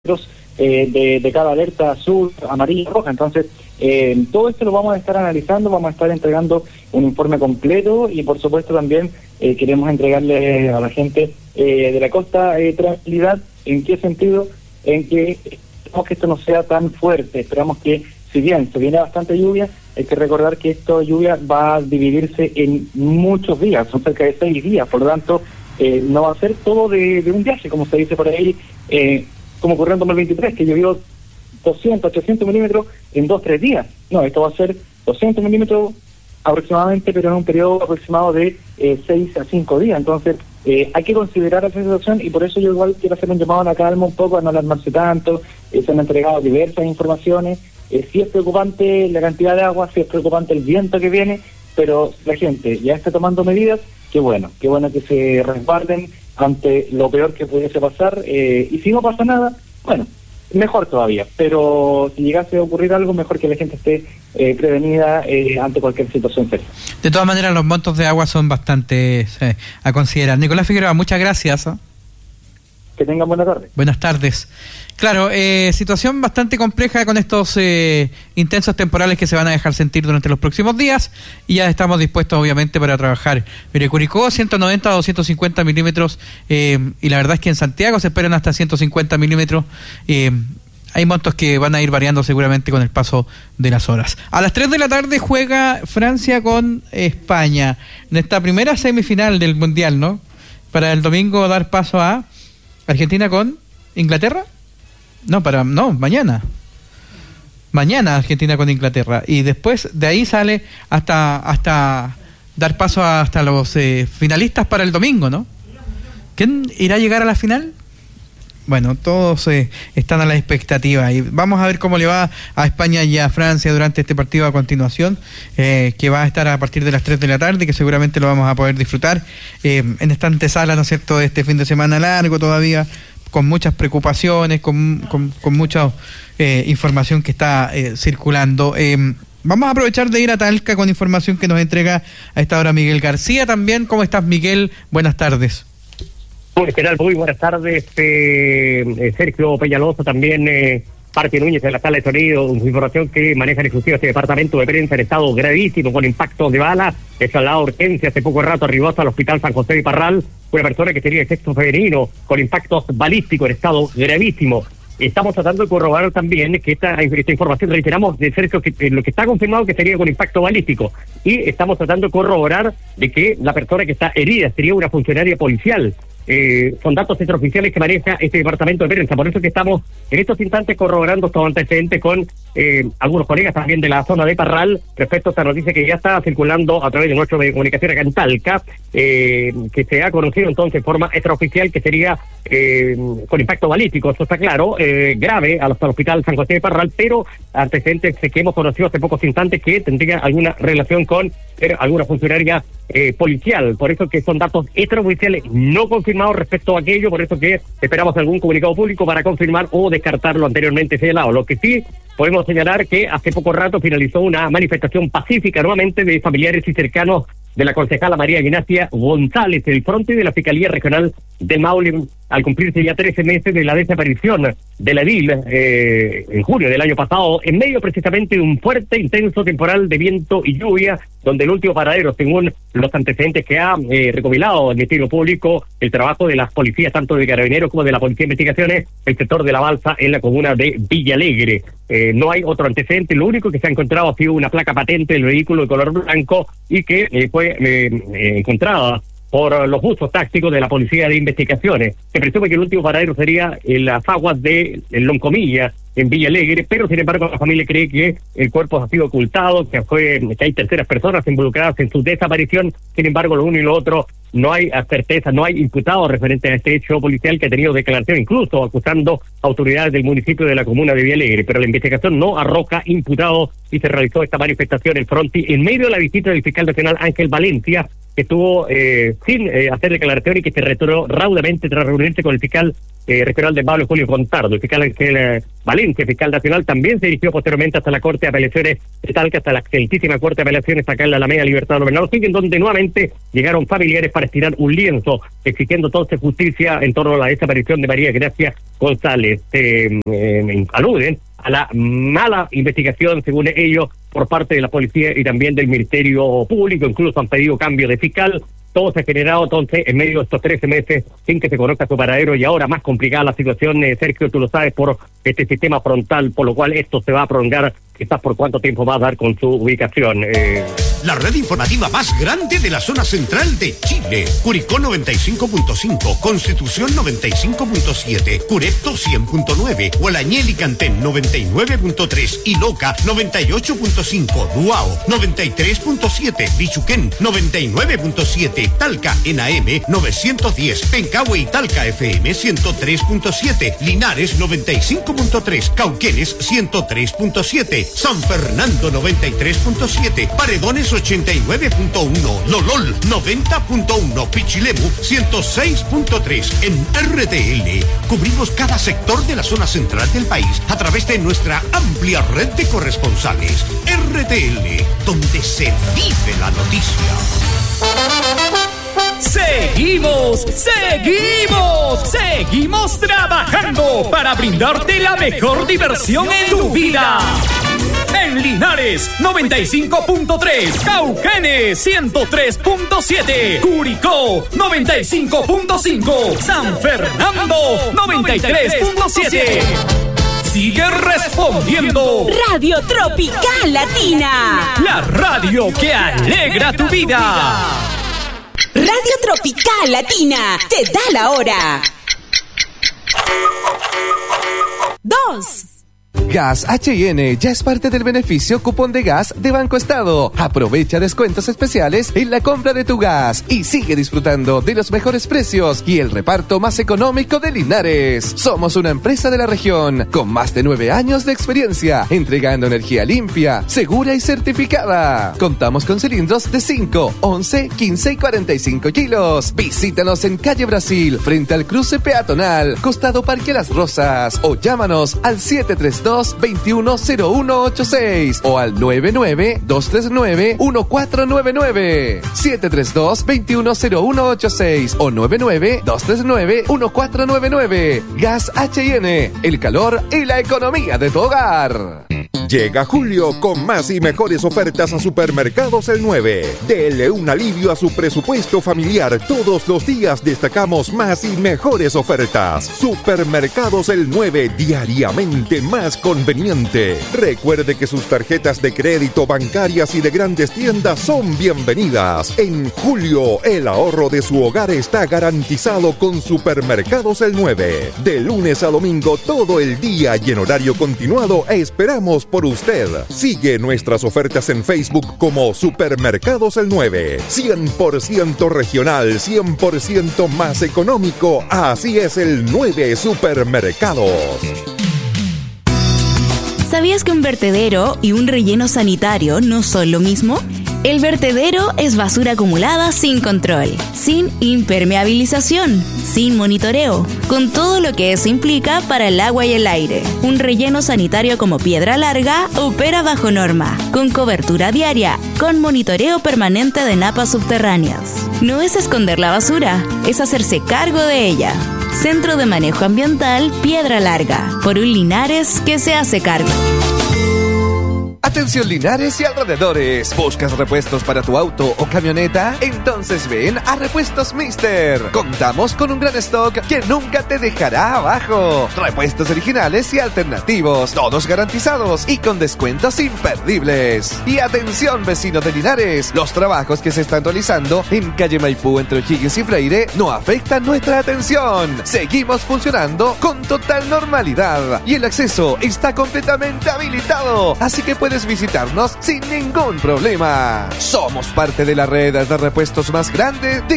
de cada alerta azul, amarilla, roja. Entonces, todo esto lo vamos a estar analizando, vamos a estar entregando un informe completo y por supuesto también queremos entregarle a la gente de la costa tranquilidad. ¿En qué sentido? En que esperamos que esto no sea tan fuerte, esperamos que si bien se viene bastante lluvia, hay que recordar que esta lluvia va a dividirse en muchos días, son cerca de 6 días, por lo tanto no va a ser todo de un viaje, como se dice por ahí, como ocurrió en 2023, que llovió 200, 300 milímetros en 2-3 días. No, esto va a ser 200 milímetros aproximadamente, pero en un periodo aproximado de 6 a 5 días. Entonces, hay que considerar esa situación y por eso yo igual quiero hacer un llamado a la calma un poco, a no alarmarse tanto. Se han entregado diversas informaciones. Sí es preocupante la cantidad de agua, sí es preocupante el viento que viene, pero la gente ya está tomando medidas. Qué bueno que se resguarden ante lo peor que pudiese pasar, y si no pasa nada, bueno, mejor todavía, pero si llegase a ocurrir algo, mejor que la gente esté prevenida ante cualquier situación seria. De todas maneras, los montos de agua son bastante a considerar. Nicolás Figueroa, muchas gracias. Que tengan buena tarde. Buenas tardes. Claro, situación bastante compleja con estos intensos temporales que se van a dejar sentir durante los próximos días y ya estamos dispuestos obviamente para trabajar. Mire, Curicó 190 a 250 milímetros y la verdad es que en Santiago se esperan hasta 150 milímetros. Hay montos que van a ir variando seguramente con el paso de las horas. A las 3 de la tarde juega Francia con España en esta primera semifinal del Mundial, ¿no? Para el domingo dar paso a Argentina con Inglaterra. Mañana Argentina con Inglaterra y después de ahí sale hasta dar paso hasta los finalistas para el domingo, ¿no? ¿Quién irá a llegar a la final? Bueno, todos están a la expectativa y vamos a ver cómo le va a España y a Francia durante este partido a continuación, que va a estar a partir de las 3 de la tarde, que seguramente lo vamos a poder disfrutar en esta antesala, ¿no es cierto?, de este fin de semana largo todavía, con muchas preocupaciones, con mucha información que está circulando. Vamos a aprovechar de ir a Talca con información que nos entrega a esta hora Miguel García también. ¿Cómo estás, Miguel? Buenas tardes. Muy buenas tardes, Sergio Peñalosa, también Parque Núñez en la sala de sonido, información que maneja en exclusiva este departamento de prensa en estado gravísimo con impactos de bala. Es al lado de urgencia, hace poco rato arribó hasta el hospital San José de Parral una persona que tenía sexo femenino con impactos balísticos en estado gravísimo. Estamos tratando de corroborar también que esta información, reiteramos, de Sergio, que lo que está confirmado que sería con impacto balístico, y estamos tratando de corroborar de que la persona que está herida sería una funcionaria policial. Son datos extraoficiales que maneja este departamento de prensa, por eso que estamos en estos instantes corroborando estos antecedentes con algunos colegas también de la zona de Parral respecto a esta noticia que ya está circulando a través de nuestro medio de comunicación acá en Talca, que se ha conocido entonces de forma extraoficial que sería con impacto balístico. Eso está claro, grave hasta el hospital San José de Parral, pero antecedentes que hemos conocido hace pocos instantes que tendría alguna relación con alguna funcionaria policial. Por eso que son datos extraoficiales no confirmados respecto a aquello, por eso que esperamos algún comunicado público para confirmar o descartar lo anteriormente señalado. Lo que sí podemos señalar que hace poco rato finalizó una manifestación pacífica nuevamente de familiares y cercanos de la concejala María Ignacia González, del frente de la Fiscalía Regional del Maule, al cumplirse ya 13 meses de la desaparición de la edil en junio del año pasado, en medio precisamente de un fuerte, intenso temporal de viento y lluvia, donde el último paradero, según los antecedentes que ha recopilado el Ministerio Público, el trabajo de las policías, tanto de Carabineros como de la Policía de Investigaciones, el sector de La Balsa en la comuna de Villa Alegre. No hay otro antecedente, lo único que se ha encontrado ha sido una placa patente del vehículo de color blanco y que fue encontrada por los buzos tácticos de la Policía de Investigaciones. Se presume que el último paradero sería en las aguas de Loncomilla, en Villa Alegre, pero sin embargo la familia cree que el cuerpo ha sido ocultado, que hay terceras personas involucradas en su desaparición. Sin embargo, lo uno y lo otro, no hay certeza, no hay imputado referente a este hecho policial, que ha tenido declaración incluso acusando autoridades del municipio de la comuna de Villa Alegre, pero la investigación no arroja imputado y se realizó esta manifestación en Fronti en medio de la visita del fiscal nacional Ángel Valencia que estuvo sin hacer declaración y que se retiró raudamente tras reunirse con el fiscal regional de Pablo Julio Contardo. El fiscal Valencia, fiscal nacional, también se dirigió posteriormente hasta la Corte de Apelaciones de Talca, hasta la excelentísima Corte de Apelaciones acá en la Alameda Libertador Bernardo Higgins, en donde nuevamente llegaron familiares para estirar un lienzo, exigiendo entonces justicia en torno a la desaparición de María Gracia González. Aluden a la mala investigación, según ellos, por parte de la policía y también del Ministerio Público. Incluso han pedido cambio de fiscal. Todo se ha generado entonces en medio de estos 13 meses sin que se conozca su paradero, y ahora más complicada la situación, Sergio, tú lo sabes, por este sistema frontal, por lo cual esto se va a prolongar quizás por cuánto tiempo va a dar con su ubicación. La red informativa más grande de la zona central de Chile. Curicó 95.5, Constitución 95.7, Curepto 100.9, Gualañel y Cantén 99.3 y Loca 98.5, Duao 93.7, Bichuquén 99.7, Talca en AM 910, Pencahue y Talca FM 103.7, Linares 95.3, Cauquenes 103.7, San Fernando 93.7, Paredones 89.1, Lolol 90.1, Pichilemu 106.3. En RTL cubrimos cada sector de la zona central del país a través de nuestra amplia red de corresponsales. RTL, donde se vive la noticia. Seguimos trabajando para brindarte la mejor diversión en tu vida. En Linares 95.3, Cauquenes 103.7, Curicó 95.5, San Fernando 93.7. Sigue respondiendo. Radio Tropical Latina, la radio que alegra tu vida. Radio Tropical Latina te da la hora. 2. Gas H&N ya es parte del beneficio cupón de gas de Banco Estado. Aprovecha descuentos especiales en la compra de tu gas y sigue disfrutando de los mejores precios y el reparto más económico de Linares. Somos una empresa de la región con más de 9 años de experiencia entregando energía limpia, segura y certificada. Contamos con cilindros de 5, 11, 15 y 45 kilos. Visítanos en Calle Brasil, frente al cruce peatonal, costado Parque Las Rosas, o llámanos al 732-210186 o al 99-239-1499. 732-210186 o 99-239-1499. Gas H&N, el calor y la economía de tu hogar. Llega julio con más y mejores ofertas a Supermercados El 9. Dele un alivio a su presupuesto familiar. Todos los días destacamos más y mejores ofertas. Supermercados El 9, diariamente más conveniente. Recuerde que sus tarjetas de crédito, bancarias y de grandes tiendas son bienvenidas. En julio, el ahorro de su hogar está garantizado con Supermercados El 9. De lunes a domingo, todo el día y en horario continuado, esperamos por usted. Sigue nuestras ofertas en Facebook como Supermercados El 9. 100% regional, 100% más económico. Así es el 9 Supermercados. ¿Sabías que un vertedero y un relleno sanitario no son lo mismo? El vertedero es basura acumulada sin control, sin impermeabilización, sin monitoreo, con todo lo que eso implica para el agua y el aire. Un relleno sanitario como Piedra Larga opera bajo norma, con cobertura diaria, con monitoreo permanente de napas subterráneas. No es esconder la basura, es hacerse cargo de ella. Centro de Manejo Ambiental Piedra Larga, por un Linares que se hace cargo. Atención Linares y alrededores. ¿Buscas repuestos para tu auto o camioneta? Entonces ven a Repuestos Mister. Contamos con un gran stock que nunca te dejará abajo. Repuestos originales y alternativos, todos garantizados y con descuentos imperdibles. Y atención vecino de Linares, los trabajos que se están realizando en calle Maipú entre O'Higgins y Freire no afectan nuestra atención. Seguimos funcionando con total normalidad y el acceso está completamente habilitado, así que puedes visitarnos sin ningún problema. Somos parte de la red de repuestos más grande de